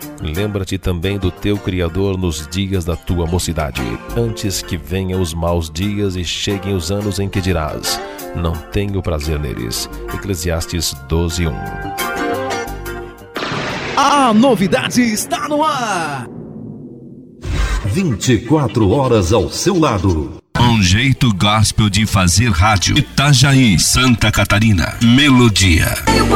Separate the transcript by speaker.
Speaker 1: Lembra-te também do teu Criador nos dias da tua mocidade, antes que venham os maus dias e cheguem os anos em que dirás: não tenho prazer neles. Eclesiastes 12:1.
Speaker 2: A novidade está no ar.
Speaker 3: 24 horas ao seu lado.
Speaker 4: Um jeito gospel de fazer rádio. Itajaí, Santa Catarina. Melodia.